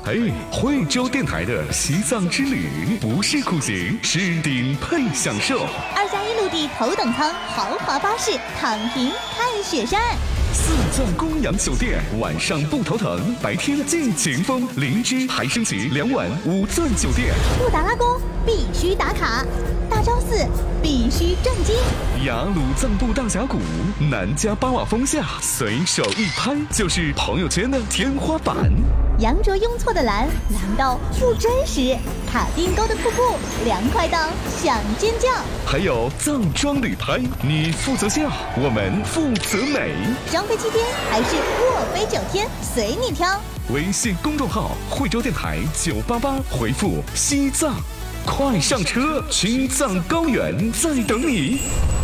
哎，惠州电台的西藏之旅不是苦行，是顶配享受。 2+1陆地头等舱豪华巴士，躺平看雪山。 4钻公羊酒店，晚上不头疼，白天尽情疯。灵芝还升级2晚5钻酒店。 布达拉宫必须打卡，大昭寺必须震惊。 雅鲁藏布大峡谷，南迦巴瓦峰下，随手一拍就是朋友圈的天花板。 羊卓雍措的蓝到不真实，卡丁沟的瀑布凉快到想尖叫。 还有藏装旅拍，你负责笑，我们负责美。 双飞7天还是卧飞9天，随你挑。 微信公众号惠州电台988，回复西藏，快上车，青藏高原在等你。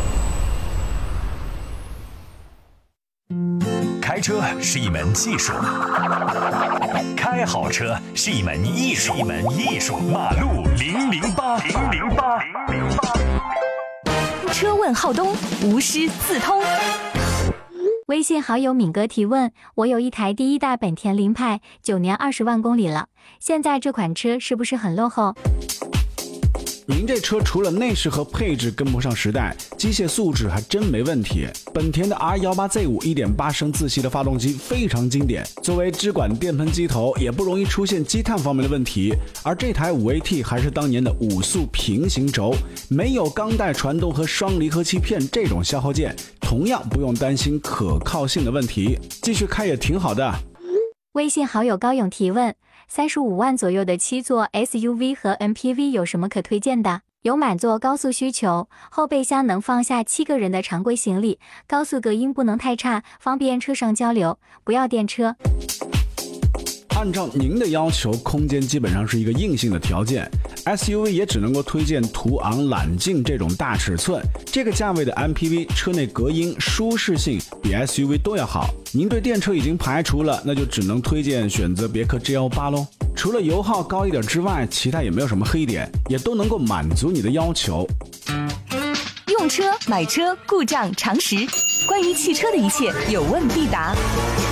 开车是一门技术，开好车是一门艺术，马路008， 车问浩东，无师自通。微信好友敏哥提问：我有一台第1代本田凌派，9年20万公里了，现在这款车是不是很落后？ 您这车除了内饰和配置跟不上时代，机械素质还真没问题。本田的 R18Z5 1.8升自吸的发动机非常经典，作为支管电喷机头，也不容易出现积碳方面的问题。而这台5AT 还是当年的5速平行轴，没有钢带传动和双离合器片这种消耗件，同样不用担心可靠性的问题，继续开也挺好的。 微信好友高勇提问：35万左右的7座 SUV 和 MPV 有什么可推荐的？有满座高速需求，后备箱能放下7个人的常规行李，高速隔音不能太差，方便车上交流，不要电车。 按照您的要求，空间基本上是一个硬性的条件， SUV 也只能够推荐途昂、揽境这种大尺寸。这个价位的 MPV 车内隔音、舒适性比 SUV 都要好。您对电车已经排除了，那就只能推荐选择别克 G18 咯。除了油耗高一点之外，其他也没有什么黑点，也都能够满足你的要求。 用车、买车、故障常识，关于汽车的一切有问必答。